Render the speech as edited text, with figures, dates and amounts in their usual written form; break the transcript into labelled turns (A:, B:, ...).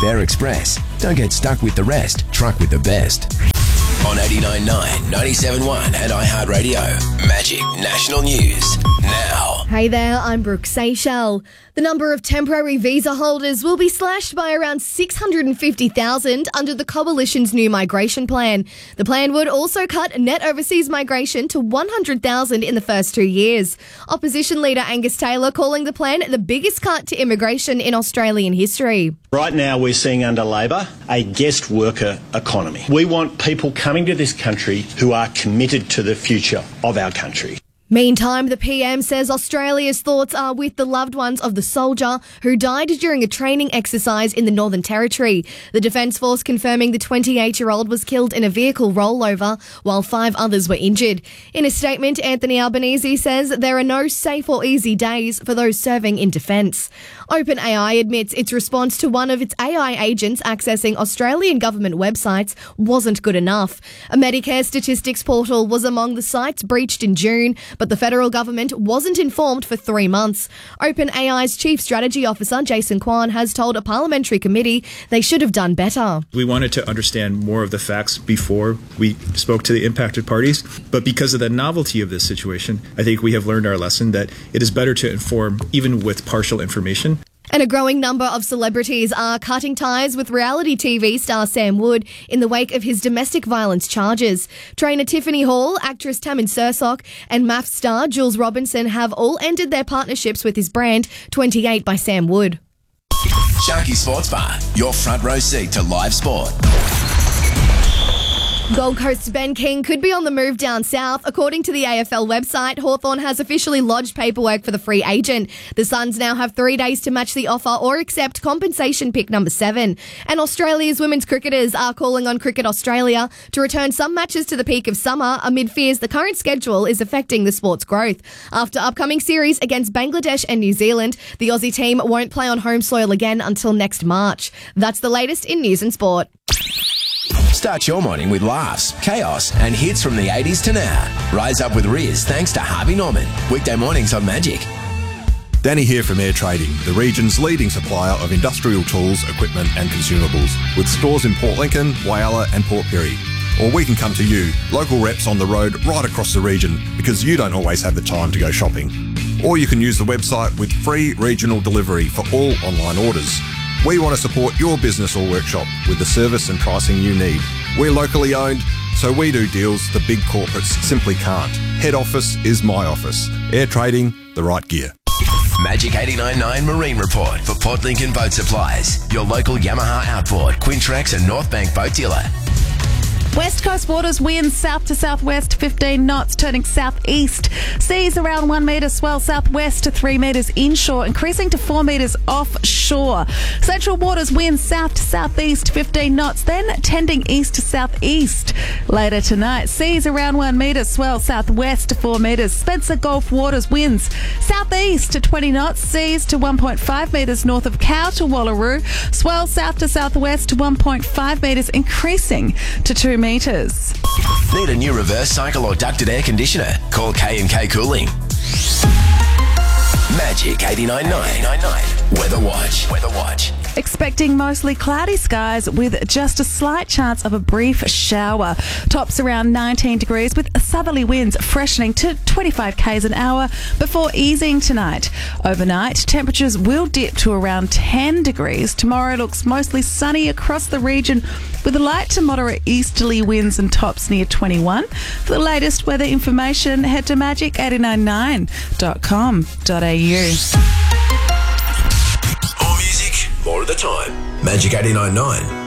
A: They're express. Don't get stuck with the rest. Truck with the best. On 89.9, 97.1 and iHeartRadio. Magic National News now.
B: Hey there, I'm Brooke Seychelles. The number of temporary visa holders will be slashed by around 650,000 under the Coalition's new migration plan. The plan would also cut net overseas migration to 100,000 in the first 2 years. Opposition leader Angus Taylor calling the plan the biggest cut to immigration in Australian history.
C: Right now we're seeing under Labor a guest worker economy. We want people coming to this country who are committed to the future of our country.
B: Meantime, the PM says Australia's thoughts are with the loved ones of the soldier who died during a training exercise in the Northern Territory. The Defence Force confirming the 28-year-old was killed in a vehicle rollover while 5 others were injured. In a statement, Anthony Albanese says there are no safe or easy days for those serving in defence. OpenAI admits its response to one of its AI agents accessing Australian government websites wasn't good enough. A Medicare statistics portal was among the sites breached in June, but the federal government wasn't informed for 3 months. OpenAI's Chief Strategy Officer, Jason Kwan, has told a parliamentary committee they should have done better.
D: We wanted to understand more of the facts before we spoke to the impacted parties, but because of the novelty of this situation, I think we have learned our lesson that it is better to inform even with partial information.
B: And a growing number of celebrities are cutting ties with reality TV star Sam Wood in the wake of his domestic violence charges. Trainer Tiffany Hall, actress Tammin Sursok and MAFS star Jules Robinson have all ended their partnerships with his brand, 28 by Sam Wood.
A: Sharky Sports Bar, your front row seat to live sport.
B: Gold Coast's Ben King could be on the move down south. According to the AFL website, Hawthorn has officially lodged paperwork for the free agent. The Suns now have 3 days to match the offer or accept compensation pick number 7. And Australia's women's cricketers are calling on Cricket Australia to return some matches to the peak of summer amid fears the current schedule is affecting the sport's growth. After upcoming series against Bangladesh and New Zealand, the Aussie team won't play on home soil again until next March. That's the latest in news and sport.
A: Start your morning with laughs, chaos and hits from the 80s to now. Rise up with Riz thanks to Harvey Norman. Weekday mornings on Magic.
E: Danny here from Air Trading, the region's leading supplier of industrial tools, equipment and consumables, with stores in Port Lincoln, Whyalla and Port Pirie. Or we can come to you, local reps on the road right across the region, because you don't always have the time to go shopping. Or you can use the website with free regional delivery for all online orders. We want to support your business or workshop with the service and pricing you need. We're locally owned, so we do deals the big corporates simply can't. Head office is my office. Air Trading, the right gear.
A: Magic 89.9 Marine Report for Port Lincoln Boat Supplies. Your local Yamaha Outboard, Quintrex and North Bank boat dealer.
F: West Coast waters winds south to southwest 15 knots, turning southeast. Seas around 1 metre, swell southwest to 3 metres inshore, increasing to 4 metres offshore. Central waters winds south to southeast 15 knots, then tending east to southeast. Later tonight, seas around 1 metre, swell southwest to 4 metres. Spencer Gulf waters winds southeast to 20 knots, seas to 1.5 metres north of Cow to Wallaroo. Swell south to southwest to 1.5 metres, increasing to 2 metres.
A: Need a new reverse cycle or ducted air conditioner? Call K&K Cooling. Magic 89.9 Weather Watch.
F: Expecting mostly cloudy skies with just a slight chance of a brief shower. Tops around 19 degrees with southerly winds freshening to 25 k's an hour before easing tonight. Overnight, temperatures will dip to around 10 degrees. Tomorrow looks mostly sunny across the region with light to moderate easterly winds and tops near 21. For the latest weather information, head to magic899.com.au.
A: More music, more of the time. Magic 89.9.